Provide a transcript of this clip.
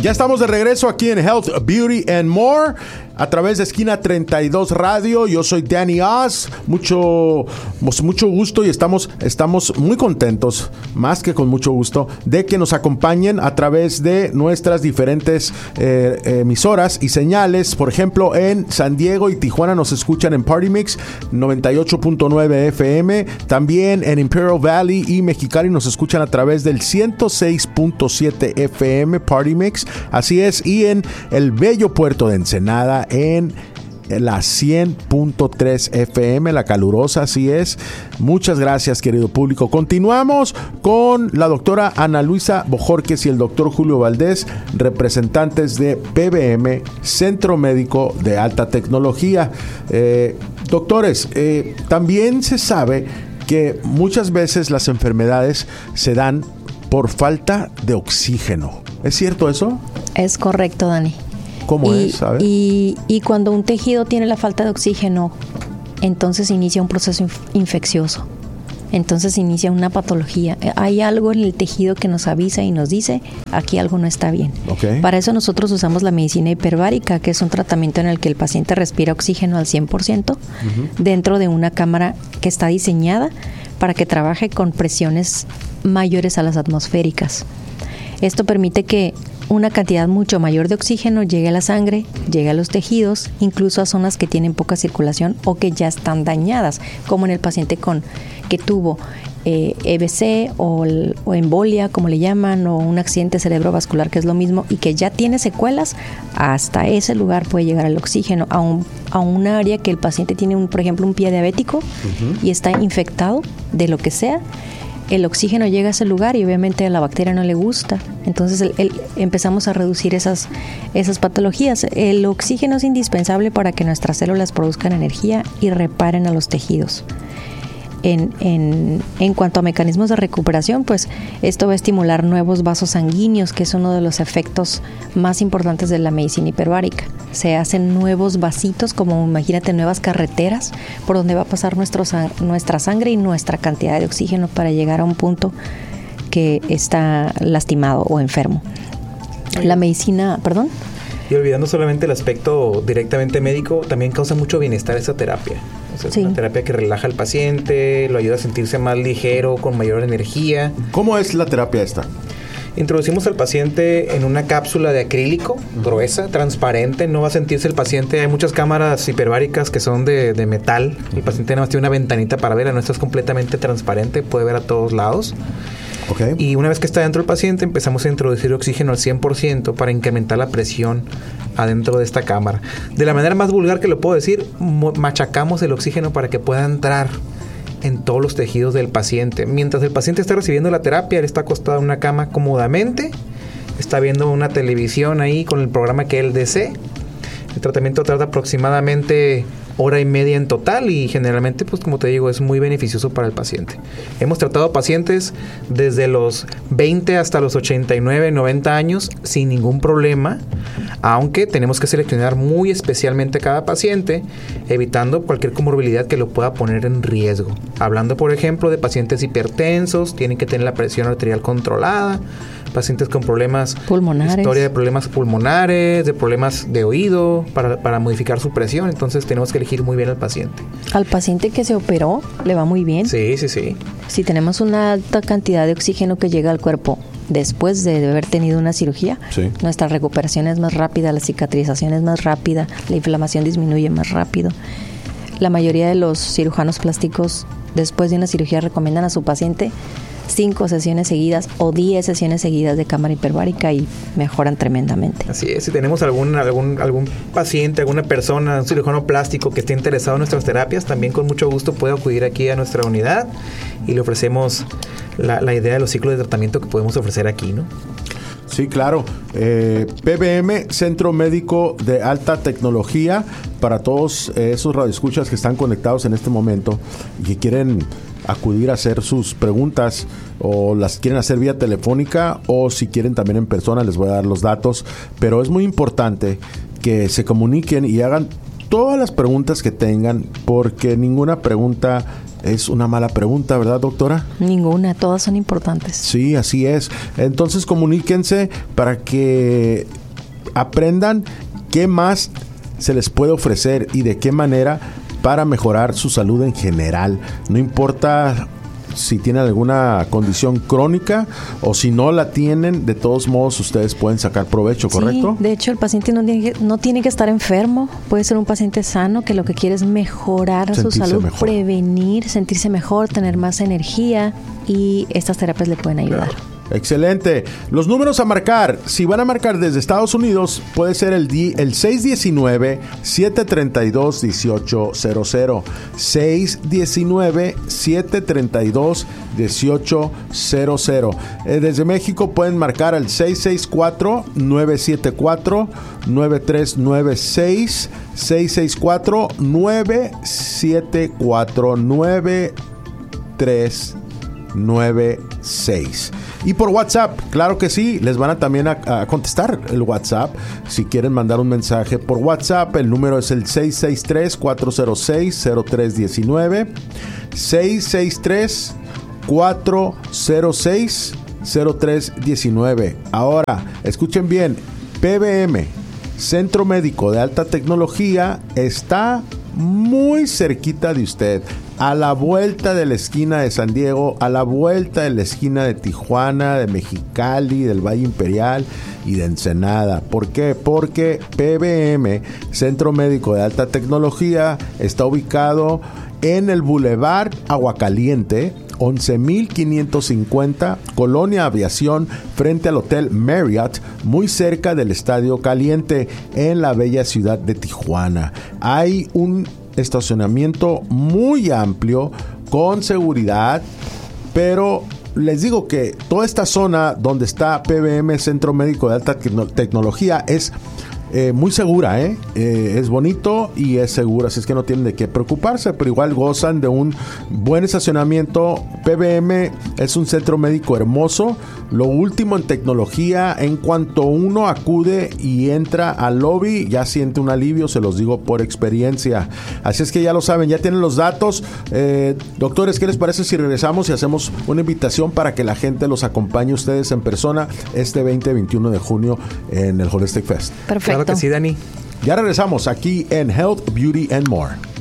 Ya estamos de regreso aquí en Health, Beauty and More a través de Esquina 32 Radio. Yo soy Danny Oz. Mucho gusto y estamos muy contentos, más que con mucho gusto, de que nos acompañen a través de nuestras diferentes emisoras y señales. Por ejemplo, en San Diego y Tijuana nos escuchan en Party Mix 98.9 FM. También en Imperial Valley y Mexicali nos escuchan a través del 106.7 FM Party Mix. Así es. Y en el bello puerto de Ensenada en la 100.3 FM, la calurosa, así es. Muchas gracias, querido público. Continuamos con la doctora Ana Luisa Bojorquez y el doctor Julio Valdés, representantes de PBM, Centro Médico de Alta Tecnología. Doctores, también se sabe que muchas veces las enfermedades se dan por falta de oxígeno. ¿Es cierto eso? Es correcto, Dani. ¿Cómo es? ¿Sabe? Y cuando un tejido tiene la falta de oxígeno, entonces inicia un proceso infeccioso. Entonces inicia una patología. Hay algo en el tejido que nos avisa y nos dice, aquí algo no está bien. Okay. Para eso nosotros usamos la medicina hiperbárica, que es un tratamiento en el que el paciente respira oxígeno al 100% dentro de una cámara que está diseñada para que trabaje con presiones mayores a las atmosféricas. Esto permite que una cantidad mucho mayor de oxígeno llegue a la sangre, llegue a los tejidos, incluso a zonas que tienen poca circulación o que ya están dañadas, como en el paciente que tuvo EBC o embolia, como le llaman, o un accidente cerebrovascular, que es lo mismo, y que ya tiene secuelas. Hasta ese lugar puede llegar el oxígeno a un área que el paciente tiene, por ejemplo, un pie diabético y está infectado de lo que sea. El oxígeno llega a ese lugar y obviamente a la bacteria no le gusta. Entonces empezamos a reducir esas patologías. El oxígeno es indispensable para que nuestras células produzcan energía y reparen a los tejidos. En cuanto a mecanismos de recuperación, pues esto va a estimular nuevos vasos sanguíneos, que es uno de los efectos más importantes de la medicina hiperbárica. Se hacen nuevos vasitos, como imagínate, nuevas carreteras por donde va a pasar nuestra sangre y nuestra cantidad de oxígeno para llegar a un punto que está lastimado o enfermo. La medicina, ¿perdón? Y olvidando solamente el aspecto directamente médico, también causa mucho bienestar esa terapia. O sea, es una terapia que relaja al paciente, lo ayuda a sentirse más ligero, con mayor energía. ¿Cómo es la terapia esta? Introducimos al paciente en una cápsula de acrílico, gruesa, transparente. No va a sentirse el paciente. Hay muchas cámaras hiperbáricas que son de metal. El paciente nada más tiene una ventanita para ver. La nuestra es completamente transparente, puede ver a todos lados. Okay. Y una vez que está dentro el paciente, empezamos a introducir oxígeno al 100% para incrementar la presión adentro de esta cámara. De la manera más vulgar que lo puedo decir, machacamos el oxígeno para que pueda entrar en todos los tejidos del paciente. Mientras el paciente está recibiendo la terapia, él está acostado en una cama cómodamente, está viendo una televisión ahí con el programa que él desee. El tratamiento tarda aproximadamente hora y media en total y generalmente, pues como te digo, es muy beneficioso para el paciente. Hemos tratado pacientes desde los 20 hasta los 89, 90 años sin ningún problema, aunque tenemos que seleccionar muy especialmente cada paciente, evitando cualquier comorbilidad que lo pueda poner en riesgo. Hablando, por ejemplo, de pacientes hipertensos, tienen que tener la presión arterial controlada, pacientes con problemas pulmonares, historia de problemas pulmonares, de problemas de oído, para modificar su presión. Entonces tenemos que elegir muy bien al paciente. Al paciente que se operó le va muy bien. Sí. Si tenemos una alta cantidad de oxígeno que llega al cuerpo después de haber tenido una cirugía, nuestra recuperación es más rápida, la cicatrización es más rápida, la inflamación disminuye más rápido. La mayoría de los cirujanos plásticos después de una cirugía recomiendan a su paciente 5 sesiones seguidas o 10 sesiones seguidas de cámara hiperbárica y mejoran tremendamente. Así es, si tenemos algún paciente, alguna persona, un cirujano plástico que esté interesado en nuestras terapias, también con mucho gusto puede acudir aquí a nuestra unidad y le ofrecemos la idea de los ciclos de tratamiento que podemos ofrecer aquí, ¿no? Sí, claro. PBM, Centro Médico de Alta Tecnología, para todos esos radioescuchas que están conectados en este momento y que quieren acudir a hacer sus preguntas o las quieren hacer vía telefónica o si quieren también en persona, les voy a dar los datos, pero es muy importante que se comuniquen y hagan todas las preguntas que tengan, porque ninguna pregunta es una mala pregunta, ¿verdad, doctora? Ninguna, todas son importantes. Sí, así es. Entonces comuníquense para que aprendan qué más se les puede ofrecer y de qué manera para mejorar su salud en general. No importa si tienen alguna condición crónica o si no la tienen, de todos modos ustedes pueden sacar provecho, ¿correcto? Sí, de hecho el paciente no tiene que estar enfermo, puede ser un paciente sano que lo que quiere es mejorar su salud, mejor, prevenir, sentirse mejor, tener más energía, y estas terapias le pueden ayudar. Claro. Excelente. Los números a marcar, si van a marcar desde Estados Unidos, puede ser el 619-732-1800. 619-732-1800. Desde México pueden marcar al 664-974-9396. 664-974-9396. Y por WhatsApp, claro que sí, les van a también a contestar el WhatsApp. Si quieren mandar un mensaje por WhatsApp, el número es el 663-406-0319. 663-406-0319. Ahora, escuchen bien, PBM, Centro Médico de Alta Tecnología, está muy cerquita de usted, a la vuelta de la esquina de San Diego, a la vuelta de la esquina de Tijuana, de Mexicali, del Valle Imperial y de Ensenada. ¿Por qué? Porque PBM, Centro Médico de Alta Tecnología, está ubicado en el Boulevard Aguacaliente, 11,550, Colonia Aviación, frente al Hotel Marriott, muy cerca del Estadio Caliente, en la bella ciudad de Tijuana. Hay un estacionamiento muy amplio, con seguridad, pero les digo que toda esta zona donde está PBM, Centro Médico de Alta Tecnología, es muy segura, es bonito y es segura, así es que no tienen de qué preocuparse, pero igual gozan de un buen estacionamiento. PBM es un centro médico hermoso, lo último en tecnología. En cuanto uno acude y entra al lobby, ya siente un alivio, se los digo por experiencia. Así es que ya lo saben, ya tienen los datos. Doctores, ¿qué les parece si regresamos y hacemos una invitación para que la gente los acompañe a ustedes en persona este 20-21 de junio en el Holistic Fest? Perfecto. Claro que sí, Dani. Ya regresamos aquí en Health, Beauty and More.